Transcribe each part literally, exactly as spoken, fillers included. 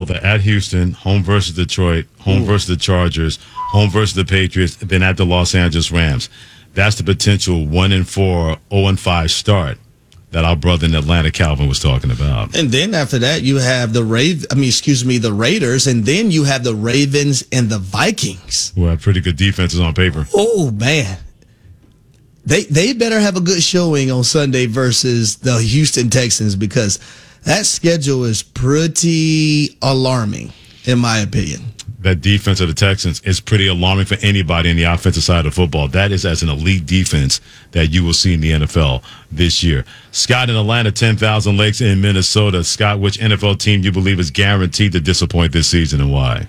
they're at Houston, home versus Detroit, home Ooh. versus the Chargers, home versus the Patriots, then at the Los Angeles Rams. That's the potential one and four, oh and five start that our brother in Atlanta, Calvin, was talking about. And then after that, you have the Rav- I mean, excuse me, the Raiders, and then you have the Ravens and the Vikings. Who have pretty good defenses on paper. Oh, man. They they better have a good showing on Sunday versus the Houston Texans, because that schedule is pretty alarming, in my opinion. That defense of the Texans is pretty alarming for anybody in the offensive side of football. That is as an elite defense that you will see in the N F L this year. Scott in Atlanta, ten thousand Lakes in Minnesota. Scott, which N F L team you believe is guaranteed to disappoint this season and why?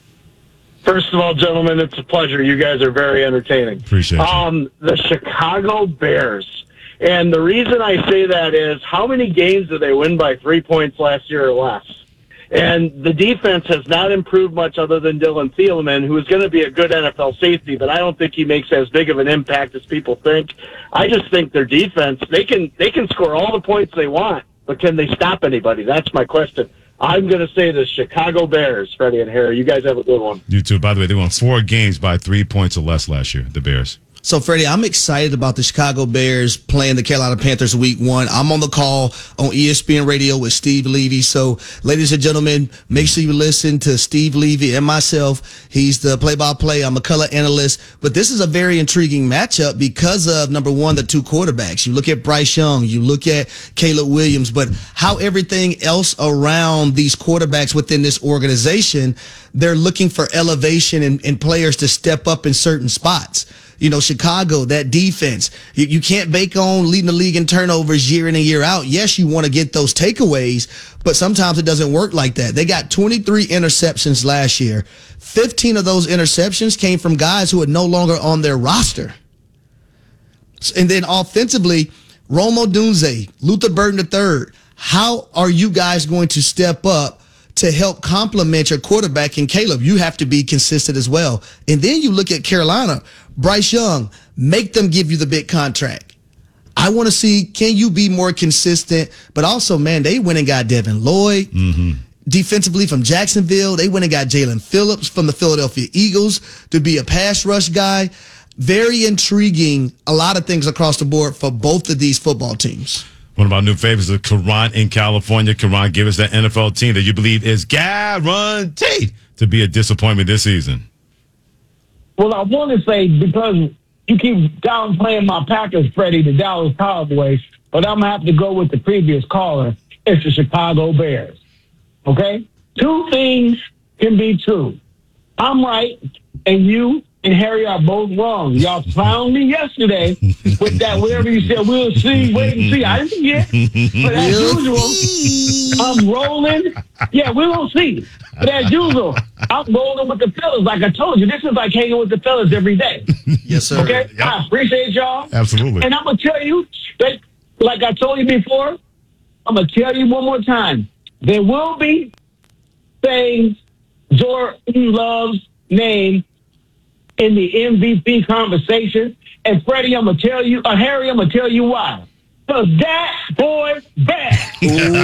First of all, gentlemen, it's a pleasure. You guys are very entertaining. Appreciate it. Um, the Chicago Bears. And the reason I say that is, how many games did they win by three points last year or less? And the defense has not improved much other than Dylan Thielman, who is going to be a good N F L safety, but I don't think he makes as big of an impact as people think. I just think their defense, they can they can score all the points they want, but can they stop anybody? That's my question. I'm going to say the Chicago Bears, Freddie and Harry. You guys have a good one. You too. By the way, they won four games by three points or less last year, the Bears. So, Freddie, I'm excited about the Chicago Bears playing the Carolina Panthers week one. I'm on the call on E S P N Radio with Steve Levy. So, ladies and gentlemen, make sure you listen to Steve Levy and myself. He's the play-by-play. I'm a color analyst. But this is a very intriguing matchup because of, number one, the two quarterbacks. You look at Bryce Young. You look at Caleb Williams. But how everything else around these quarterbacks within this organization, they're looking for elevation and, and players to step up in certain spots. You know, Chicago, that defense, you, you can't bake on leading the league in turnovers year in and year out. Yes, you want to get those takeaways, but sometimes it doesn't work like that. They got twenty-three interceptions last year. fifteen of those interceptions came from guys who are no longer on their roster. And then offensively, Rome Odunze, Luther Burden the third, how are you guys going to step up to help complement your quarterback in Caleb? You have to be consistent as well. And then you look at Carolina, Bryce Young, make them give you the big contract. I want to see, can you be more consistent? But also, man, they went and got Devin Lloyd. Mm-hmm. Defensively from Jacksonville, they went and got Jalen Phillips from the Philadelphia Eagles to be a pass rush guy. Very intriguing, a lot of things across the board for both of these football teams. One of our new favorites is Karan in California. Karan, give us that N F L team that you believe is guaranteed to be a disappointment this season. Well, I want to say, because you keep downplaying my Packers, Freddie, the Dallas Cowboys, but I'm going to have to go with the previous caller. It's the Chicago Bears. Okay? Two things can be true. I'm right, and you and Harry are both wrong. Y'all found me yesterday with that, whatever you said, we'll see, wait and see. I didn't forget. But as usual, I'm rolling. Yeah, we will see. But as usual, I'm rolling with the fellas. Like I told you, this is like hanging with the fellas every day. Yes, sir. Okay? Yep. I appreciate y'all. Absolutely. And I'm going to tell you, that, like I told you before, I'm going to tell you one more time. There will be things Jordan Love's name in the M V P conversation. And Freddie, I'm going to tell you, or Harry, I'm going to tell you why. Because that boy back.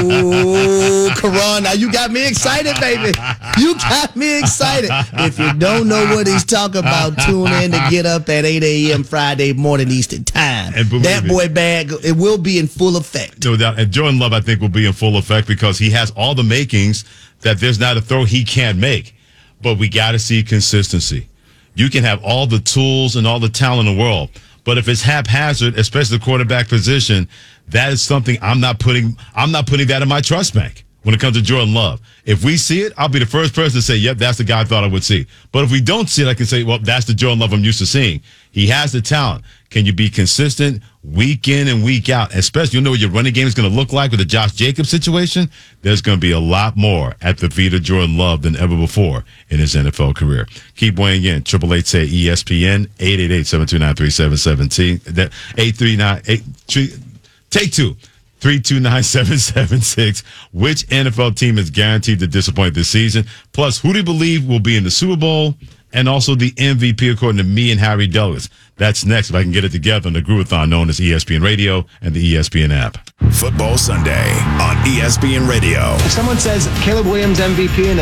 Ooh, Karan, now you got me excited, baby. You got me excited. If you don't know what he's talking about, tune in to Get Up at eight a.m. Friday morning Eastern Time. That boy bag, it will be in full effect. No doubt. And Jordan Love, I think, will be in full effect because he has all the makings that there's not a throw he can't make. But we got to see consistency. You can have all the tools and all the talent in the world, but if it's haphazard, especially the quarterback position, that is something I'm not putting. I'm not putting that in my trust bank when it comes to Jordan Love. If we see it, I'll be the first person to say, "Yep, that's the guy I thought I would see." But if we don't see it, I can say, "Well, that's the Jordan Love I'm used to seeing." He has the talent. Can you be consistent week in and week out? Especially, you know what your running game is going to look like with the Josh Jacobs situation? There's going to be a lot more at the feet of Jordan Love than ever before in his N F L career. Keep weighing in. eight eight eight, say E S P N, eight eight eight, seven two nine, three seven one seven, eight three nine, eight, take two, three two nine, seven seven six. Which N F L team is guaranteed to disappoint this season? Plus, who do you believe will be in the Super Bowl? And also the M V P according to me and Harry Douglas. That's next if I can get it together on the Groovathon known as E S P N Radio and the E S P N app. Football Sunday on E S P N Radio. If someone says Caleb Williams M V P and